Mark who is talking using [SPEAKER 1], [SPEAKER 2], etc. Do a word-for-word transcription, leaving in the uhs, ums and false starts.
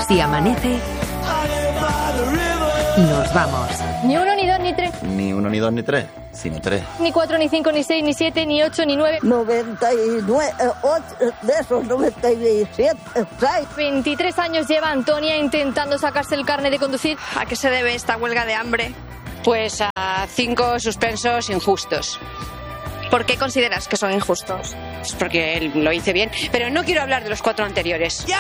[SPEAKER 1] Si amanece, nos vamos.
[SPEAKER 2] Ni uno, ni dos, ni tres.
[SPEAKER 3] Ni uno, ni dos, ni tres, sino tres.
[SPEAKER 2] Ni cuatro, ni cinco, ni seis, ni siete, ni ocho, ni nueve.
[SPEAKER 4] noventa y nueve, ocho, de esos noventa y siete, seis.
[SPEAKER 2] veintitrés años lleva Antonia intentando sacarse el carnet de conducir.
[SPEAKER 5] ¿A qué se debe esta huelga de hambre?
[SPEAKER 6] Pues a cinco suspensos injustos.
[SPEAKER 5] ¿Por qué consideras que son injustos?
[SPEAKER 6] Es porque él lo hice bien, pero no quiero hablar de los cuatro anteriores.